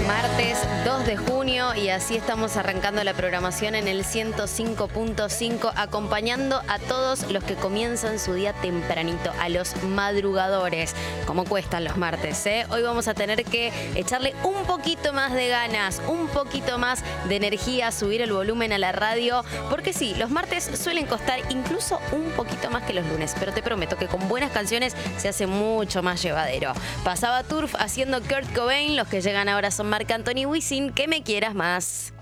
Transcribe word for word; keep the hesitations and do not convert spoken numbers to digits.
Martes dos de junio y así estamos arrancando la programación en el ciento cinco punto cinco, acompañando a todos los que comienzan su día tempranito, a los madrugadores. Como cuestan los martes, ¿eh? Hoy vamos a tener que echarle un poquito más de ganas, un poquito más de energía, subir el volumen a la radio, porque sí, los martes suelen costar incluso un poquito más que los lunes, pero te prometo que con buenas canciones se hace mucho más llevadero. Pasaba Turf haciendo Kurt Cobain, los que llegan ahora son Marc Anthony, Wisin, que me quieras más.